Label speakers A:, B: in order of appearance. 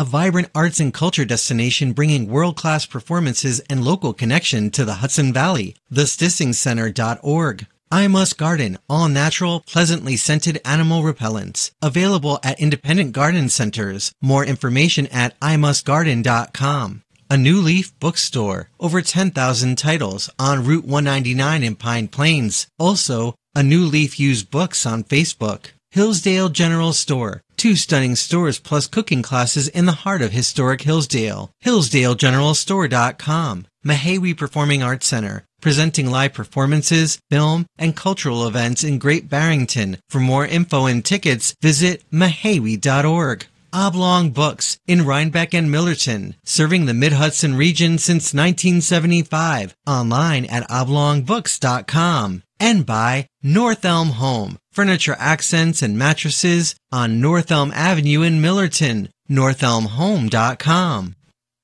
A: a vibrant arts and culture destination bringing world-class performances and local connection to the Hudson Valley. TheStissingCenter.org. I Must Garden, all natural, pleasantly scented animal repellents. Available at independent garden centers. More information at imustgarden.com. A New Leaf Bookstore. Over 10,000 titles on Route 199 in Pine Plains. Also, A New Leaf Used Books on Facebook. Hillsdale General Store. 2 stunning stores plus cooking classes in the heart of historic Hillsdale. HillsdaleGeneralStore.com. Mahawi Performing Arts Center. Presenting live performances, film, and cultural events in Great Barrington. For more info and tickets, visit mahawi.org. Oblong Books in Rhinebeck and Millerton, serving the Mid-Hudson region since 1975. Online at oblongbooks.com. And by North Elm Home, furniture accents and mattresses on North Elm Avenue in Millerton. NorthElmHome.com.